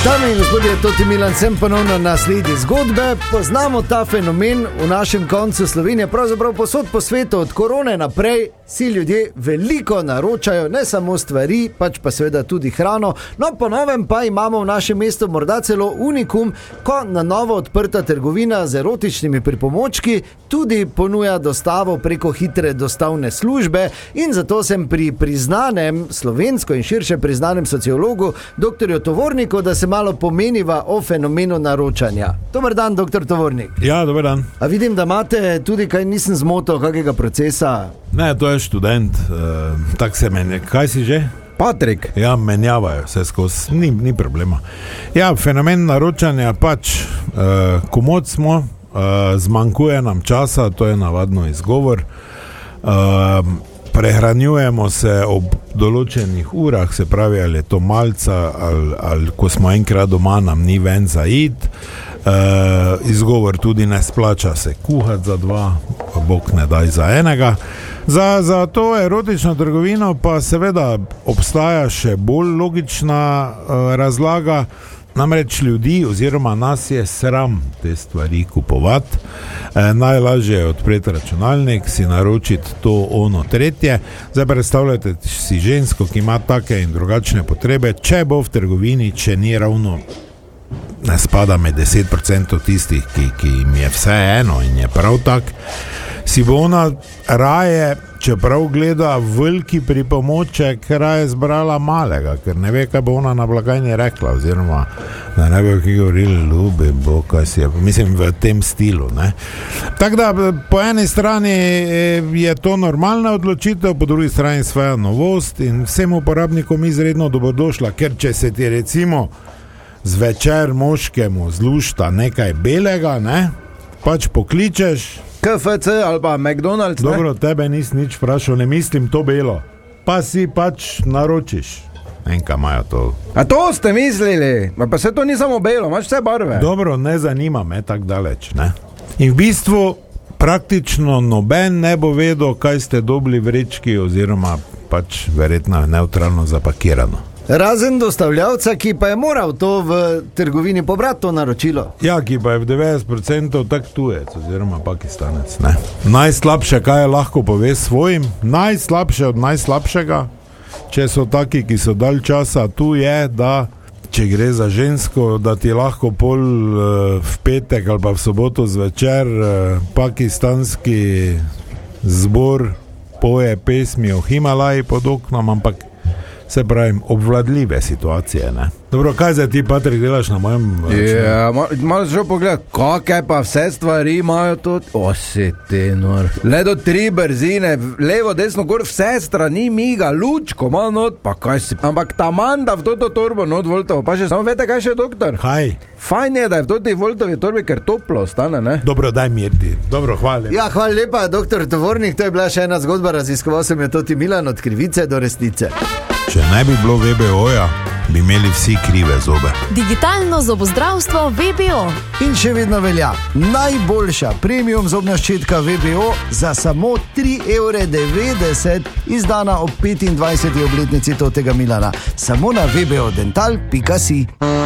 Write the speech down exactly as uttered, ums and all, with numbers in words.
Dame in gospodje, Toti Milan, sem ponovno na sledi zgodbe. Poznamo ta fenomen v našem koncu Slovenije, pravzaprav posod po svetu, od korone naprej si ljudje veliko naročajo, ne samo stvari, pač pa seveda tudi hrano. No, po novem pa imamo v našem mestu morda celo unikum, ko na novo odprta trgovina z erotičnimi pripomočki tudi ponuja dostavo preko hitre dostavne službe, in zato sem pri priznanem, slovensko in širše priznanem sociologu, doktorju Tovorniku, da se malo pomeniva o fenomenu naročanja. Dobar dan, doktor Tovornik. Ja, dobar dan. A vidim, da imate tudi, kaj nisem zmotil, kakega procesa? Ne, to je študent, uh, tak se menja. Kaj si že? Patrik. Ja, menjavajo se skozi, ni, ni problema. Ja, fenomen naročanja pač, uh, komod smo, uh, zmanjkuje nam časa, to je navadno izgovor. Uh, prehranjujemo se ob določenih urah, se pravi, ali je to malca, ali, ali ko smo enkrat doma, nam ni ven za id. Uh, izgovor tudi ne splača se kuhati za dva, bog ne daj za enega. Za, za to erotično trgovino pa seveda obstaja še bolj logična uh, razlaga. Namreč ljudi oziroma nas je sram te stvari kupovati. E, najlažje je odpreti računalnik, si naročiti to, ono, tretje. Zdaj predstavljate si žensko, ki ima take in drugačne potrebe, če bo v trgovini, če ni ravno, ne spada med deset procentov tistih, ki, ki jim je vse eno in je prav tak, si bo ona raje, čeprav gleda veliki pripomoček, raje zbrala malega, ker ne ve, kaj bo ona na blagajni rekla, oziroma da ne bi ki govorili, ljubi bo, kaj si je, mislim v tem stilu, ne. Tako da, po eni strani je to normalna odločitev, po drugi strani svoja novost in vsem uporabnikom izredno dobrodošla, ker če se ti recimo zvečer moškemu zlušta nekaj belega, ne, pač pokličeš K F C ali pa McDonald's, ne? Dobro, tebe nis nič vprašal, ne mislim to belo. Pa si pač naročiš. Enka imajo to. A to ste mislili? Pa se to ni samo belo, imaš vse barve. Dobro, ne zanima me tak daleč, ne? In v bistvu praktično noben ne bo vedel, kaj ste dobili v vrečki, oziroma pač verjetno neutralno zapakirano. Razen dostavljavca, ki pa je moral to v trgovini pobrati to naročilo. Ja, ki pa je v devetdeset procentov tak tujec, oziroma Pakistanec, ne. Najslabše, kaj je lahko pove svojim, najslabše od najslabšega, če so taki, ki so dalj časa tu, je, da če gre za žensko, da ti lahko pol uh, v petek ali pa v soboto zvečer uh, pakistanski zbor poje pesmi o Himalaji pod oknom, ampak se pravim, obvladljive situacije, ne. Dobro, kaj zdaj ti, Patrik, delaš na mojem računu? Ja, malo šel pogledati, kakaj pa vse stvari imajo tudi. O, si te nor. Ledo tri brzine, levo, desno, gor, vse strani miga, lučko, malo not, pa kaj si. Ampak ta manda v toto torbo not voltovo, pa še samo vete, kaj še, doktor? Kaj? Fajn je, da je v toti voltovi torbi, ker toplo ostane, ne? Dobro, daj mirti. Dobro, hvala lepa. Ja, hvala lepa, doktor Tovornik, to je bila še ena zgodba, raziskoval sem je Toti Milan od krivice do resnice. Če ne bi bilo V B O-ja, bi imeli vsi krive zobe. Digitalno zobozdravstvo V B O. In še vedno velja najboljša premium zobna ščetka V B O za samo tri evre devetdeset, izdana ob petindvajseti obletnici Totega Milana. Samo na v b o dental pika si.